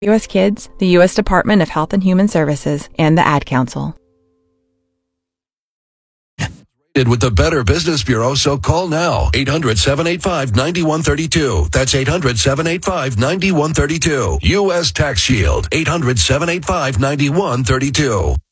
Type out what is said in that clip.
U.S. Kids, the U.S. Department of Health and Human Services, and the Ad Council. With the Better Business Bureau, so call now. 800-785-9132. That's 800-785-9132. U.S. Tax Shield. 800-785-9132.